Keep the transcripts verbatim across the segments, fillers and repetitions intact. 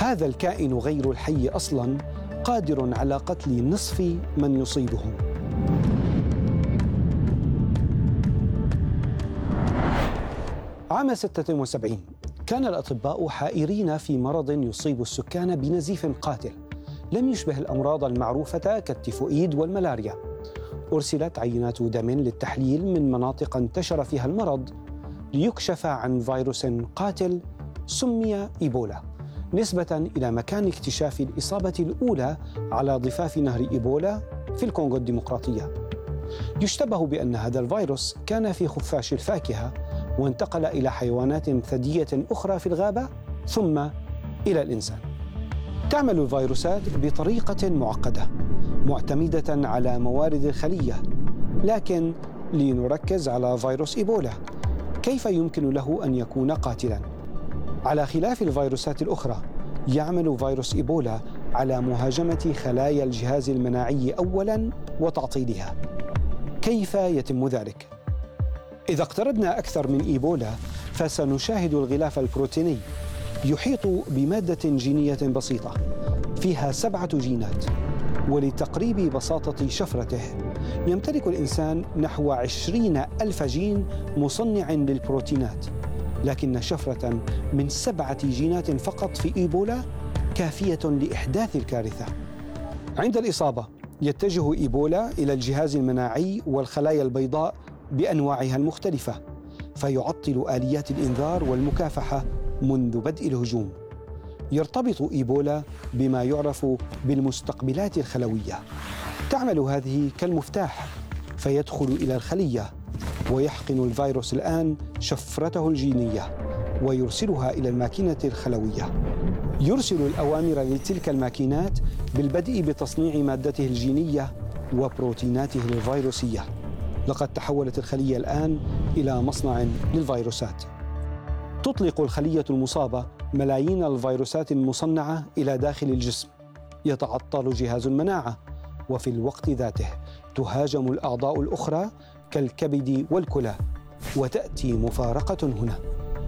هذا الكائن غير الحي أصلاً قادر على قتل نصف من يصيبهم. عام ستة وسبعين كان الأطباء حائرين في مرض يصيب السكان بنزيف قاتل لم يشبه الأمراض المعروفة كالتيفوئيد والملاريا. أرسلت عينات دم للتحليل من مناطق انتشر فيها المرض ليكشف عن فيروس قاتل سمي إيبولا، نسبة إلى مكان اكتشاف الإصابة الأولى على ضفاف نهر إيبولا في الكونغو الديمقراطية. يشتبه بأن هذا الفيروس كان في خفاش الفاكهة وانتقل إلى حيوانات ثديية أخرى في الغابة ثم إلى الإنسان. تعمل الفيروسات بطريقة معقدة معتمدة على موارد الخلية، لكن لنركز على فيروس إيبولا، كيف يمكن له أن يكون قاتلاً؟ على خلاف الفيروسات الأخرى، يعمل فيروس إيبولا على مهاجمة خلايا الجهاز المناعي أولاً وتعطيلها. كيف يتم ذلك؟ إذا اقتربنا أكثر من إيبولا فسنشاهد الغلاف البروتيني يحيط بمادة جينية بسيطة فيها سبعة جينات، ولتقريب بساطة شفرته يمتلك الإنسان نحو عشرين ألف جين مصنع للبروتينات، لكن شفرة من سبعة جينات فقط في إيبولا كافية لإحداث الكارثة. عند الإصابة يتجه إيبولا إلى الجهاز المناعي والخلايا البيضاء بأنواعها المختلفة، فيعطل آليات الإنذار والمكافحة منذ بدء الهجوم. يرتبط إيبولا بما يعرف بالمستقبلات الخلوية. تعمل هذه كالمفتاح فيدخل إلى الخلية ويحقن الفيروس الآن شفرته الجينية ويرسلها إلى الماكينة الخلوية. يرسل الأوامر لتلك الماكينات بالبدء بتصنيع مادته الجينية وبروتيناته الفيروسية. لقد تحولت الخلية الآن إلى مصنع للفيروسات. تطلق الخلية المصابة ملايين الفيروسات المصنعة إلى داخل الجسم. يتعطل جهاز المناعة، وفي الوقت ذاته تهاجم الأعضاء الأخرى كالكبد والكلى، وتأتي مفارقة هنا.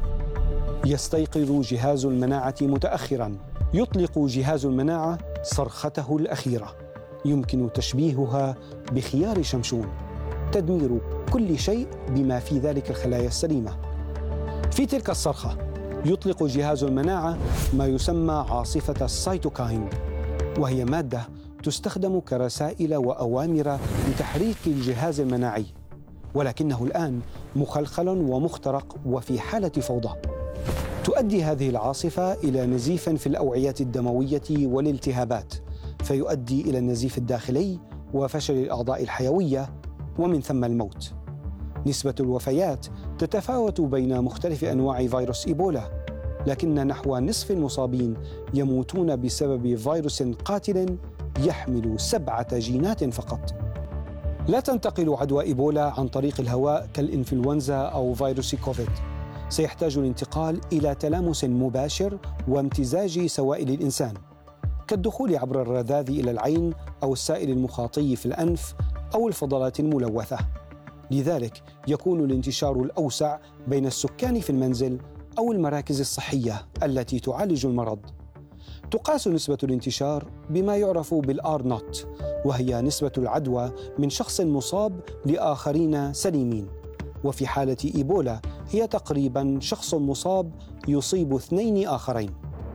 يستيقظ جهاز المناعة متأخراً. يطلق جهاز المناعة صرخته الأخيرة، يمكن تشبيهها بخيار شمشون، تدمير كل شيء بما في ذلك الخلايا السليمة. في تلك الصرخة يطلق جهاز المناعة ما يسمى عاصفة السيتوكاين، وهي مادة تستخدم كرسائل وأوامر لتحريك الجهاز المناعي، ولكنه الآن مخلخل ومخترق وفي حالة فوضى. تؤدي هذه العاصفة إلى نزيف في الأوعية الدموية والالتهابات، فيؤدي إلى النزيف الداخلي وفشل الأعضاء الحيوية ومن ثم الموت. نسبة الوفيات تتفاوت بين مختلف أنواع فيروس إيبولا، لكن نحو نصف المصابين يموتون بسبب فيروس قاتل يحمل سبعة جينات فقط. لا تنتقل عدوى إيبولا عن طريق الهواء كالإنفلونزا أو فيروس كوفيد. سيحتاج الانتقال إلى تلامس مباشر وامتزاج سوائل الإنسان، كالدخول عبر الرذاذ إلى العين أو السائل المخاطي في الأنف أو الفضلات الملوثة. لذلك يكون الانتشار الأوسع بين السكان في المنزل أو المراكز الصحية التي تعالج المرض. تقاس نسبة الانتشار بما يعرف بالآر نوت، وهي نسبة العدوى من شخص مصاب لآخرين سليمين، وفي حالة إيبولا هي تقريباً شخص مصاب يصيب اثنين آخرين.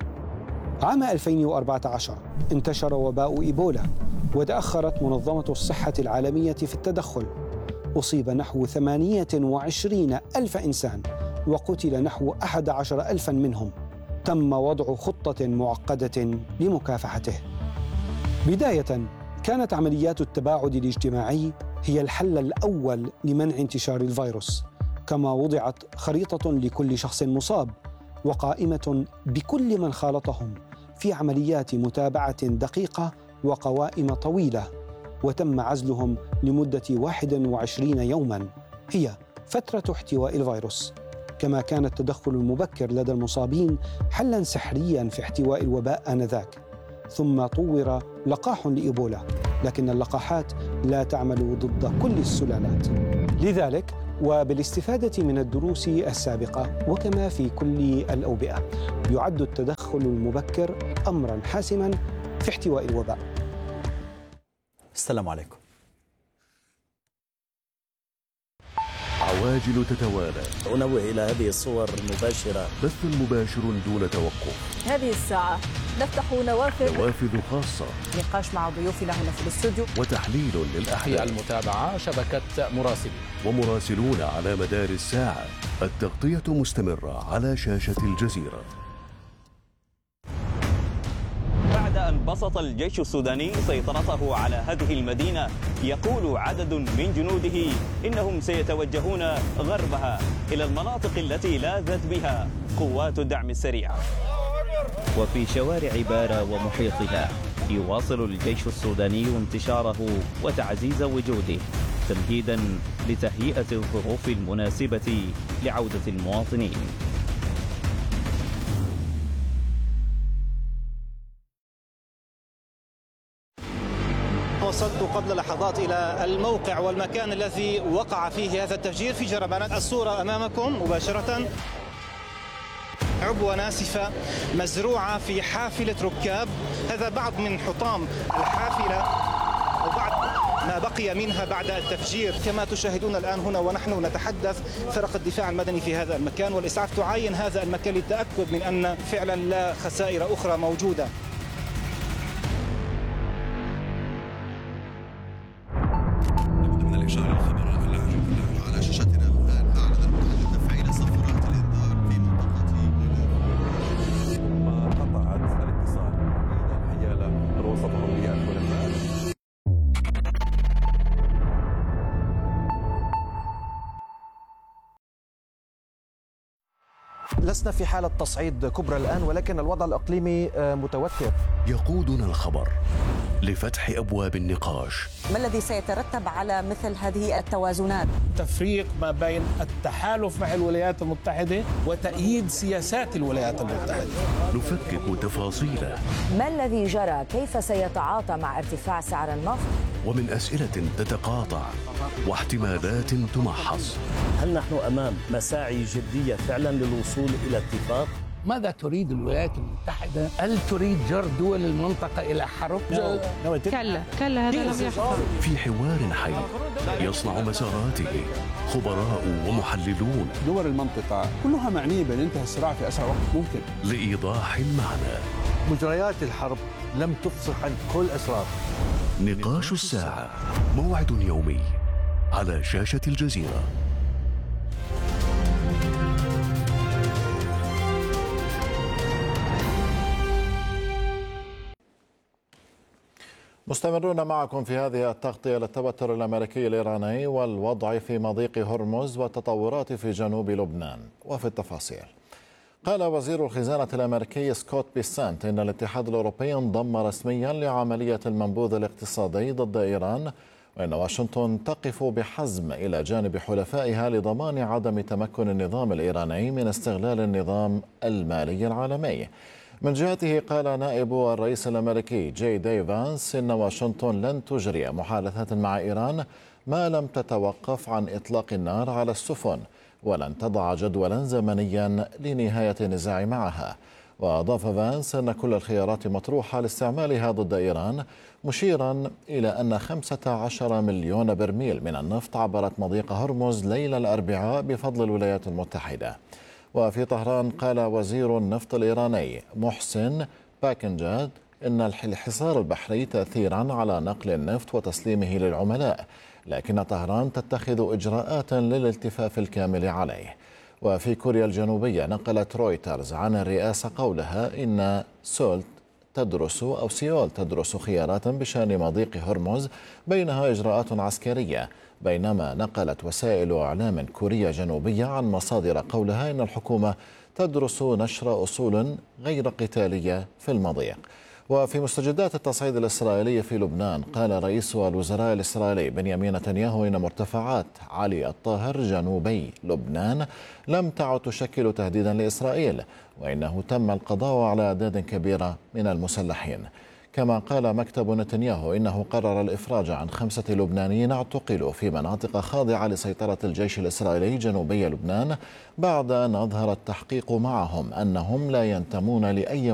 عام ألفين وأربعة عشر انتشر وباء إيبولا، وتأخرت منظمة الصحة العالمية في التدخل. أصيب نحو ثمانية وعشرين ألف إنسان وقتل نحو أحد عشر ألفاً منهم. تم وضع خطة معقدة لمكافحته. بداية كانت عمليات التباعد الاجتماعي هي الحل الأول لمنع انتشار الفيروس، كما وضعت خريطة لكل شخص مصاب وقائمة بكل من خالطهم في عمليات متابعة دقيقة وقوائم طويلة، وتم عزلهم لمدة واحد وعشرين يوماً، هي فترة احتواء الفيروس. كما كان التدخل المبكر لدى المصابين حلاً سحرياً في احتواء الوباء آنذاك. ثم طور لقاح لإيبولا، لكن اللقاحات لا تعمل ضد كل السلالات. لذلك وبالاستفادة من الدروس السابقة وكما في كل الأوبئة يعد التدخل المبكر أمرا حاسما في احتواء الوباء. السلام عليكم. عواجل تتوالى. أنوه إلى هذه الصور المباشرة. بث مباشر دون توقف. هذه الساعة نفتح نوافذ نوافذ خاصة. نقاش مع ضيوفنا هنا في الاستوديو. وتحليل للأحداث. المتابعة شبكة مراسلين. ومراسلون على مدار الساعة. التغطية مستمرة على شاشة الجزيرة. بعد أن بسط الجيش السوداني سيطرته على هذه المدينة، يقول عدد من جنوده إنهم سيتوجهون غربها إلى المناطق التي لاذت بها قوات الدعم السريع. وفي شوارع بارا ومحيطها يواصل الجيش السوداني انتشاره وتعزيز وجوده تمهيدا لتهيئة الظروف المناسبة لعودة المواطنين. وصلت قبل لحظات إلى الموقع والمكان الذي وقع فيه هذا التفجير في جربانات. الصورة أمامكم مباشرة، عبوة ناسفة مزروعة في حافلة ركاب. هذا بعض من حطام الحافلة وبعض ما بقي منها بعد التفجير. كما تشاهدون الآن هنا ونحن نتحدث، فرق الدفاع المدني في هذا المكان والإسعاف تعاين هذا المكان للتأكد من أن فعلا لا خسائر أخرى موجودة. لسنا في حالة تصعيد كبرى الآن، ولكن الوضع الإقليمي متوتر. يقودنا الخبر لفتح أبواب النقاش. ما الذي سيترتب على مثل هذه التوازنات؟ تفريق ما بين التحالف مع الولايات المتحدة وتأييد سياسات الولايات المتحدة. نفكك تفاصيله. ما الذي جرى؟ كيف سيتعاطى مع ارتفاع سعر النفط؟ ومن أسئلة تتقاطع واحتمالات تمحص. هل نحن أمام مساعي جدية فعلا للوصول إلى اتفاق؟ ماذا تريد الولايات المتحدة؟ هل تريد جر دول المنطقة إلى حرب؟ كلا كلا هذا لم يحصل. في حوار حي يصنع مساراته خبراء ومحللون. دول المنطقة كلها معنية بانتهاء الصراع في أسرع وقت ممكن. لإيضاح المعنى. مجريات الحرب لم تفصح عن كل أسرار. نقاش الساعة، موعد يومي على شاشة الجزيرة. مستمرون معكم في هذه التغطية للتوتر الأمريكي الإيراني والوضع في مضيق هرمز والتطورات في جنوب لبنان. وفي التفاصيل، قال وزير الخزانة الأمريكي سكوت بيسانت إن الاتحاد الأوروبي انضم رسميا لعملية المنبوذ الاقتصادي ضد إيران، وإن واشنطن تقف بحزم إلى جانب حلفائها لضمان عدم تمكن النظام الإيراني من استغلال النظام المالي العالمي. من جهته قال نائب الرئيس الأمريكي جي دي فانس إن واشنطن لن تجري محادثات مع إيران ما لم تتوقف عن إطلاق النار على السفن، ولن تضع جدولا زمنيا لنهاية النزاع معها. وأضاف فانس أن كل الخيارات مطروحة لاستعمالها ضد إيران، مشيرا إلى أن خمسة عشر مليون برميل من النفط عبرت مضيق هرمز ليلة الأربعاء بفضل الولايات المتحدة. وفي طهران قال وزير النفط الإيراني محسن باكنجاد إن الحصار البحري تأثيرا على نقل النفط وتسليمه للعملاء، لكن طهران تتخذ إجراءات للالتفاف الكامل عليه. وفي كوريا الجنوبية نقلت رويترز عن الرئاسة قولها إن سول تدرس أو سيول تدرس خيارات بشأن مضيق هرمز بينها إجراءات عسكرية، بينما نقلت وسائل إعلام كوريا جنوبية عن مصادر قولها إن الحكومة تدرس نشر أصول غير قتالية في المضيق. وفي مستجدات التصعيد الإسرائيلي في لبنان قال رئيس الوزراء الإسرائيلي بنيامين نتنياهو إن مرتفعات علي الطاهر جنوبي لبنان لم تعد تشكل تهديدا لإسرائيل، وإنه تم القضاء على أعداد كبيرة من المسلحين. كما قال مكتب نتنياهو إنه قرر الإفراج عن خمسة لبنانيين اعتقلوا في مناطق خاضعة لسيطرة الجيش الإسرائيلي جنوبي لبنان بعد أن أظهر التحقيق معهم أنهم لا ينتمون لأي